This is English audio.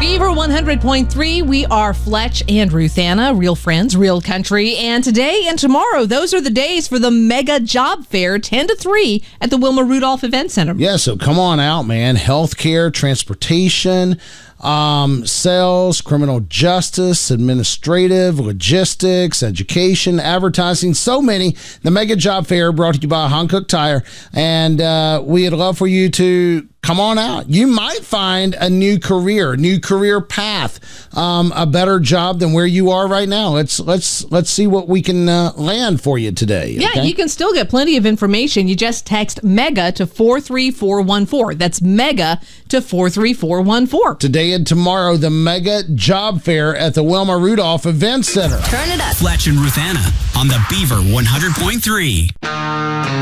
Beaver 100.3, we are Fletch and Ruthanna, real friends, real country. And today and tomorrow, those are the days for the Mega Job Fair, 10 to 3 at the Wilma Rudolph Event Center. Yeah, so come on out, man. Healthcare, transportation, sales, criminal justice, administrative, logistics, education, advertising, so many. The Mega Job Fair brought to you by Hankook Tire. And we'd love for you to come on out. You might find a new career path, a better job than where you are right now. Let's see what we can land for you today. Okay? Yeah, you can still get plenty of information. You just text MEGA to 43414. That's MEGA to 43414. Today and tomorrow, the Mega Job Fair at the Wilma Rudolph Event Center. Turn it up. Fletch and Ruthanna on the Beaver 100.3.